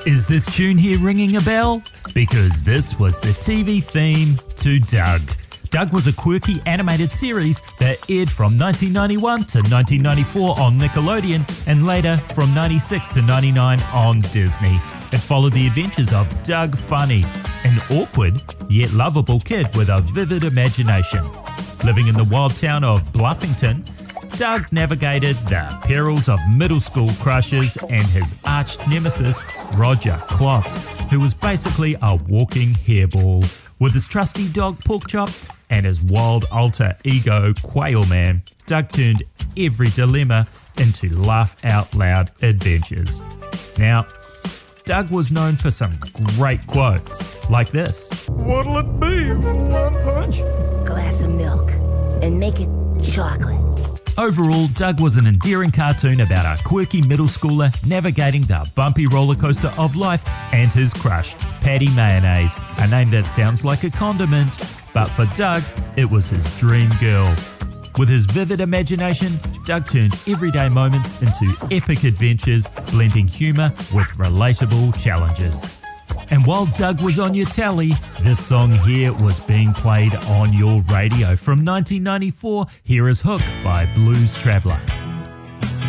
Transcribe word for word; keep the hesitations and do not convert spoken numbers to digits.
Is this tune here ringing a bell? Because this was the T V theme to Doug. Doug was a quirky animated series that aired from nineteen ninety-one to nineteen ninety-four on Nickelodeon and later from ninety-six to ninety-nine on Disney. It followed the adventures of Doug Funny, an awkward yet lovable kid with a vivid imagination. Living in the wild town of Bluffington, Doug navigated the perils of middle school crushes and his arch nemesis, Roger Klotz, who was basically a walking hairball. With his trusty dog Porkchop and his wild alter ego Quailman, Doug turned every dilemma into laugh-out-loud adventures. Now, Doug was known for some great quotes, like this. What'll it be? One punch? Glass of milk. And make it chocolate. Overall, Doug was an endearing cartoon about a quirky middle schooler navigating the bumpy roller coaster of life and his crush, Patty Mayonnaise, a name that sounds like a condiment, but for Doug, it was his dream girl. With his vivid imagination, Doug turned everyday moments into epic adventures, blending humour with relatable challenges. And while Doug was on your telly, this song here was being played on your radio. From nineteen ninety-four, here is Hook by Blues Traveller.